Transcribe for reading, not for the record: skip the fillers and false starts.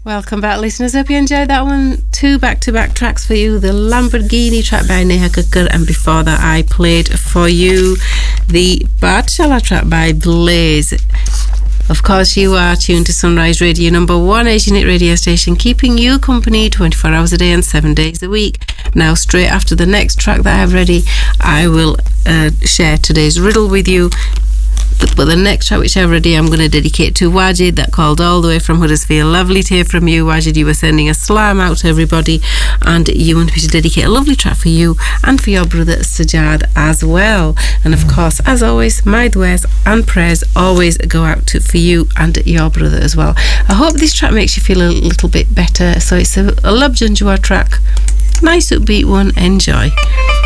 Welcome back, listeners. Hope you enjoyed that one. 2 back-to-back tracks for you. The Lamborghini track by Neha Kakkar, and before that I played for you the Badshala track by Blaze. Of course, you are tuned to Sunrise Radio, number 1 Asian radio station, keeping you company 24 hours a day and 7 days a week. Now, straight after the next track that I have ready, I will share today's riddle with you. But the next track which I've ready, I'm going to dedicate to Wajid, that called all the way from Huddersfield. Lovely to hear from you, Wajid. You were sending a salam out to everybody, and you want me to dedicate a lovely track for you and for your brother Sajad as well. And of course, as always, my duas and prayers always go out for you and your brother as well. I hope this track makes you feel a little bit better. So it's a Love Janjua track, nice upbeat one. Enjoy.